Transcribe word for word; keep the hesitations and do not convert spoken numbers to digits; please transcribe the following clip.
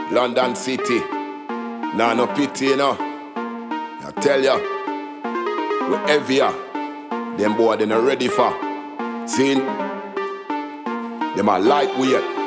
London City. Nah, no pity, you know. I tell ya, we heavier. Them boy, they not ready for. See? Them are lightweight.